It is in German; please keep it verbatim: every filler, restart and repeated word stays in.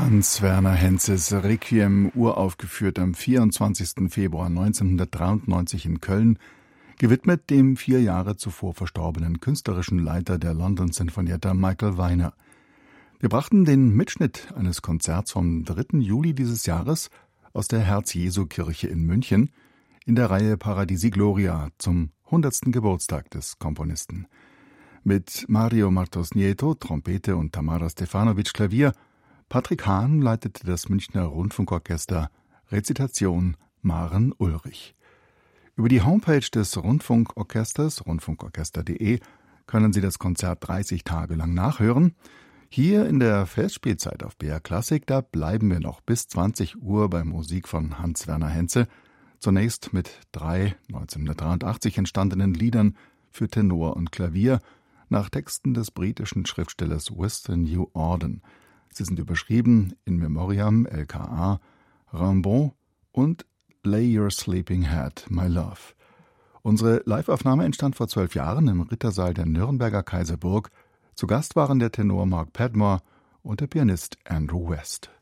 Hans Werner Henzes Requiem, uraufgeführt am vierundzwanzigsten Februar neunzehnhundertdreiundneunzig in Köln, gewidmet dem vier Jahre zuvor verstorbenen künstlerischen Leiter der London Sinfonietta Michael Weiner. Wir brachten den Mitschnitt eines Konzerts vom dritten Juli dieses Jahres aus der Herz-Jesu-Kirche in München in der Reihe Paradisi Gloria zum hundertsten Geburtstag des Komponisten. Mit Mario Martos Nieto, Trompete, und Tamara Stefanovic, Klavier. Patrick Hahn leitete das Münchner Rundfunkorchester, Rezitation Maren Ulrich. Über die Homepage des Rundfunkorchesters, rundfunkorchester punkt de, können Sie das Konzert dreißig Tage lang nachhören. Hier in der Festspielzeit auf B R Klassik, da bleiben wir noch bis zwanzig Uhr bei Musik von Hans Werner Henze, zunächst mit drei neunzehnhundertdreiundachtzig entstandenen Liedern für Tenor und Klavier, nach Texten des britischen Schriftstellers Weston New Auden. Sie sind überschrieben In Memoriam, L K A, Rimbaud und Lay Your Sleeping Head, My Love. Unsere Liveaufnahme entstand vor zwölf Jahren im Rittersaal der Nürnberger Kaiserburg. Zu Gast waren der Tenor Mark Padmore und der Pianist Andrew West.